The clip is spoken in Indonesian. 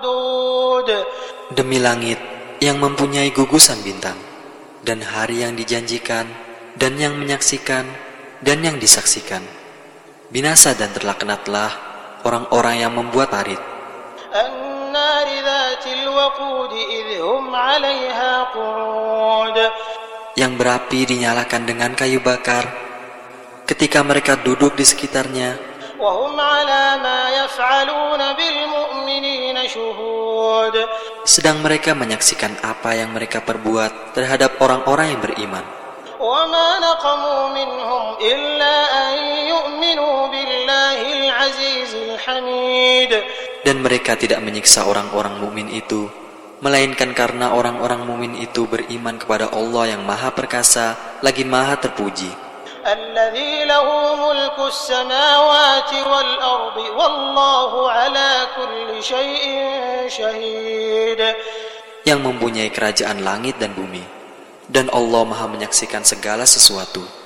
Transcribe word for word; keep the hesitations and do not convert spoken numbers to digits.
Demi langit yang mempunyai gugusan bintang, dan hari yang dijanjikan, dan yang menyaksikan, dan yang disaksikan. Binasa dan terlaknatlah orang-orang yang membuat parit. Yang berapi dinyalakan dengan kayu bakar, ketika mereka duduk di sekitarnya, sedang mereka menyaksikan apa yang mereka perbuat terhadap orang-orang yang beriman. Dan mereka tidak menyiksa orang-orang mukmin itu, melainkan karena orang-orang mukmin itu beriman kepada Allah yang Maha Perkasa lagi Maha Terpuji. الذي له ملك السماوات والأرض والله على كل شيء شهيد. Yang mempunyai kerajaan langit dan bumi, dan Allah Maha menyaksikan segala sesuatu.